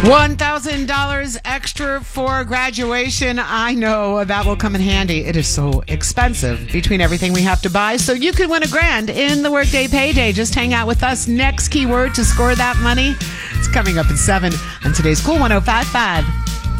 $1,000 extra for graduation. I know that will come in handy. It is so expensive between everything we have to buy. So you could win $1,000 in the Workday Payday. Just hang out with us. Next keyword to score that money. It's coming up at 7 on today's Cool 105.5.